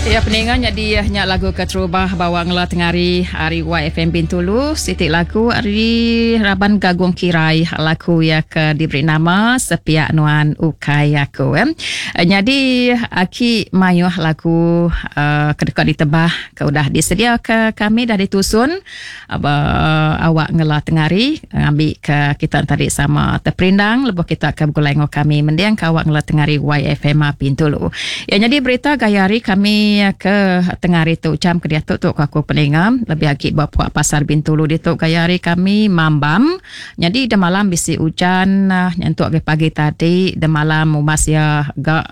Ya, peningan jadi nyak lagu keterubah bawang la tengari hari YFM Bintulu sitik lagu hari Raban Gagung Kirai lagu ya ke diberi nama Sepiak Nuan Ukai aku jadi aki mayuh lagu kedekat ditebah ke udah disedia ke kami dah ditusun awak ngela tengari ambil ke kita tadi sama terperindang lebuh kita ke bergulengo kami mendiang ke awak ngela tengari YFM Bintulu ya jadi berita gayari kami ke tengari tu jam ke dia tu aku peningam lebih lagi bawa pasar Bintulu di tu gayari kami mambam jadi de malam bisi hujan nyentuk ke pagi tadi de malam umas ya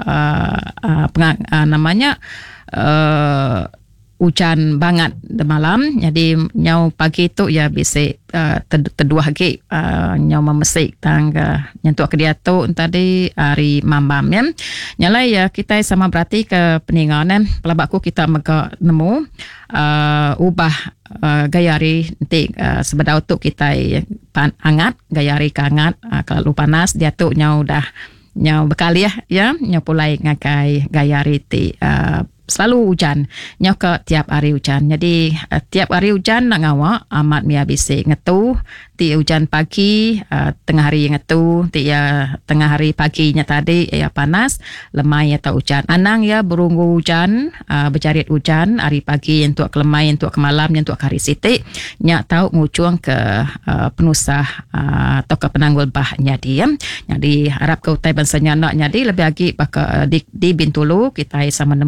namanya hujan banget de malam jadi nyau pagi tu ya bisi terduah lagi nyau memesik tangga nyentuk ke dia tu tadi hari mambam ya nyalai ya kita sama berarti ke peningan pelabakku kita mega nemu ubah gayari nanti sebedau tu kita hangat gayari hangat kalau panas dia tu nyau dah nyau bekali ya nyau pulai ngakai gayari ti selalu hujan nyok tiap hari hujan jadi tiap hari hujan nak ngawak amat mia bisi ngetu ti hujan pagi tengah hari ngetu ti ya tengah hari paginya tadi ya panas lemai atau hujan anang ya berunggu hujan bercarit hujan hari pagi untuk ke lemai untuk ke malam untuk ke hari sitik nyak tahu ngucuang ke penusah atau ke penanggul bahnya dia jadi harap ke utai bansanya nak jadi lebih lagi di Bintulu kita sama